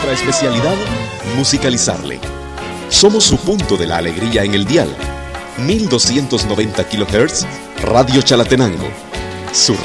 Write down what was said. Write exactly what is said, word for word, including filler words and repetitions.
nuestra especialidad, musicalizarle. Somos su punto de la alegría en el dial. mil doscientos noventa kilohertz, Radio Chalatenango. Su